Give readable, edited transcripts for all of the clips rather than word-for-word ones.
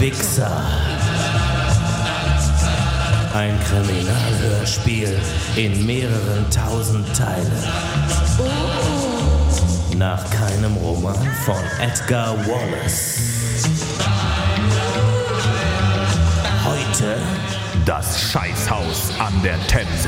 Wichser. Ein Kriminalhörspiel in mehreren tausend Teilen. Nach keinem Roman von Edgar Wallace. Heute das Scheißhaus an der Themse.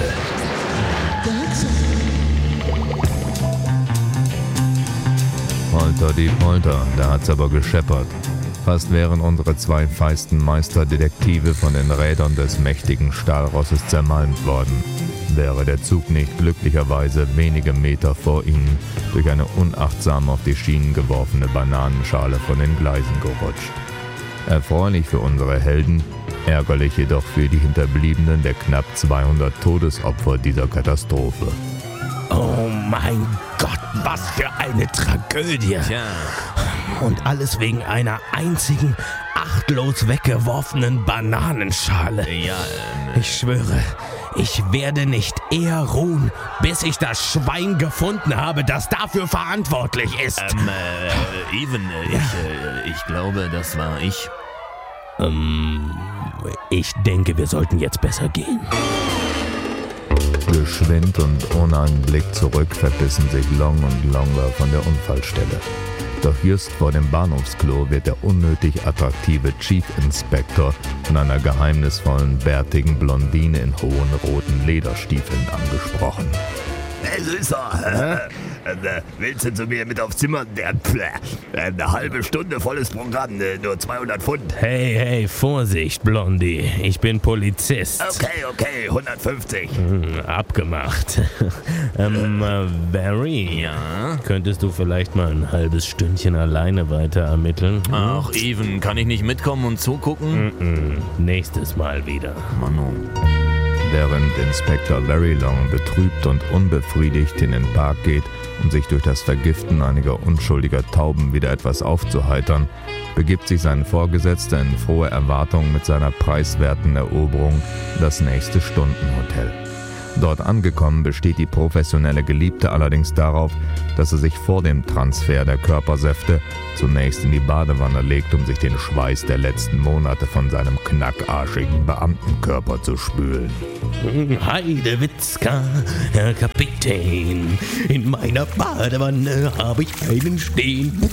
Polter die Polter, da hat's aber gescheppert. Fast wären unsere zwei feisten Meisterdetektive von den Rädern des mächtigen Stahlrosses zermalmt worden, wäre der Zug nicht glücklicherweise wenige Meter vor ihnen durch eine unachtsam auf die Schienen geworfene Bananenschale von den Gleisen gerutscht. Erfreulich für unsere Helden, ärgerlich jedoch für die Hinterbliebenen der knapp 200 Todesopfer dieser Katastrophe. Oh mein Gott, was für eine Tragödie. Tja. Und alles wegen einer einzigen, achtlos weggeworfenen Bananenschale. Ja, Ich schwöre, ich werde nicht eher ruhen, bis ich das Schwein gefunden habe, das dafür verantwortlich ist. Even, ich glaube, das war ich. Ich denke, wir sollten jetzt besser gehen. Geschwind und ohne einen Blick zurück verbissen sich Long und Longer von der Unfallstelle. Doch just vor dem Bahnhofsklo wird der unnötig attraktive Chief Inspector von einer geheimnisvollen, bärtigen Blondine in hohen roten Lederstiefeln angesprochen. Hey Süßer, willst du zu mir mit aufs Zimmer? Eine halbe Stunde volles Programm, nur 200 Pfund. Hey, Vorsicht, Blondie. Ich bin Polizist. Okay, 150. Abgemacht. Barry, Ja? könntest du vielleicht mal ein halbes Stündchen alleine weiter ermitteln? Ach, Even, kann ich nicht mitkommen und zugucken? Nächstes Mal wieder. Manu. Während Inspektor Very Long betrübt und unbefriedigt in den Park geht, um sich durch das Vergiften einiger unschuldiger Tauben wieder etwas aufzuheitern, begibt sich sein Vorgesetzter in frohe Erwartung mit seiner preiswerten Eroberung in das nächste Stundenhotel. Dort angekommen besteht die professionelle Geliebte allerdings darauf, dass er sich vor dem Transfer der Körpersäfte zunächst in die Badewanne legt, um sich den Schweiß der letzten Monate von seinem knackarschigen Beamtenkörper zu spülen. Heidewitzka, Herr Kapitän, in meiner Badewanne habe ich einen stehen.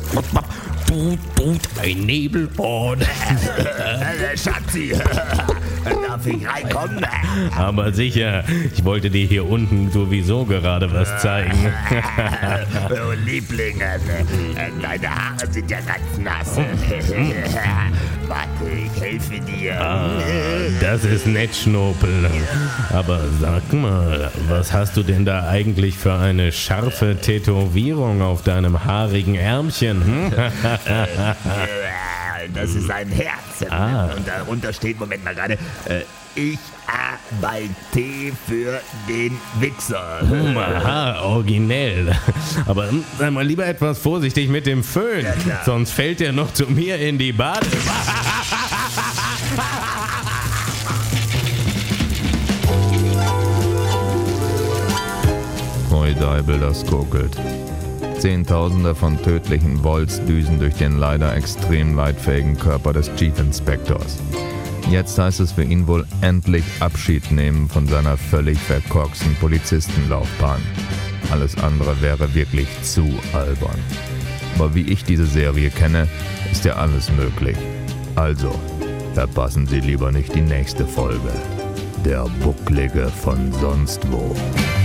Ein Nebelhorn. Schatzi, darf ich reinkommen? Aber sicher, ich wollte dir hier unten sowieso gerade was zeigen. Oh Liebling, deine Haare sind ja ganz nass. Warte, ich helfe dir. Das ist nett, Schnopel. Aber sag mal, was hast du denn da eigentlich für eine scharfe Tätowierung auf deinem haarigen Ärmchen? Das ist ein Herz. Und darunter steht, Moment mal gerade, ich arbeite für den Wichser. Aha, originell. Aber sei mal lieber etwas vorsichtig mit dem Föhn, klar. sonst fällt der noch zu mir in die Badewanne. Oi Deibel, das kokelt. Zehntausende von tödlichen Volts düsen durch den leider extrem leidfähigen Körper des Chief Inspectors. Jetzt heißt es für ihn wohl endlich Abschied nehmen von seiner völlig verkorksten Polizistenlaufbahn. Alles andere wäre wirklich zu albern. Aber wie ich diese Serie kenne, ist ja alles möglich. Also, verpassen Sie lieber nicht die nächste Folge. Der Bucklige von sonst wo.